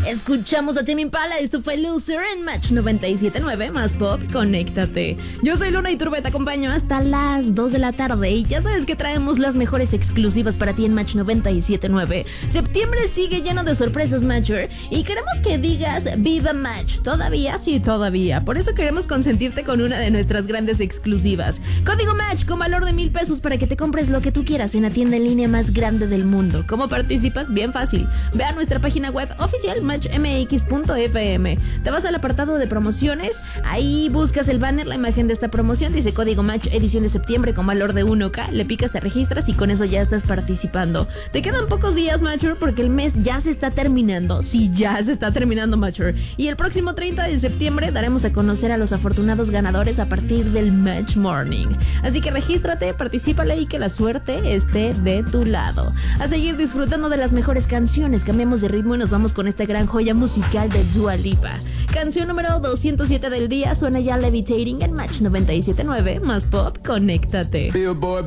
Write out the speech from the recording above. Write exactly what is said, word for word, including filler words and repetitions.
Escuchamos a Tame Impala, esto fue Loser en Match noventa y siete punto nueve, más pop, conéctate. Yo soy Luna Iturbe, te acompaño hasta las dos de la tarde y ya sabes que traemos las mejores exclusivas para ti en Match noventa y siete punto nueve. Septiembre sigue lleno de sorpresas, Matcher, y queremos que digas ¡Viva Match! ¿Todavía? Sí, todavía. Por eso queremos consentirte con una de nuestras grandes exclusivas. Código Match con valor de mil pesos para que te compres lo que tú quieras en la tienda en línea más grande del mundo. ¿Cómo participas? Bien fácil. Ve a nuestra página web oficial match m x punto f m. Te vas al apartado de promociones, ahí buscas el banner, la imagen de esta promoción, dice Código Match edición de septiembre con valor de uno K, le picas, te registras y con eso ya estás participando. Te quedan pocos días, Matcher, porque el mes ya se está terminando. Sí, ya se está terminando, Matcher. Y el próximo treinta de septiembre daremos a conocer a los afortunados ganadores a partir del Match Morning. Así que regístrate, particípale y que la suerte esté de tu lado. A seguir disfrutando de las mejores canciones, cambiamos de ritmo y nos vamos con esta gran joya musical de Dua Lipa. Canción número doscientos siete del día, suena ya Levitating en Match noventa y siete punto nueve, más pop, conéctate.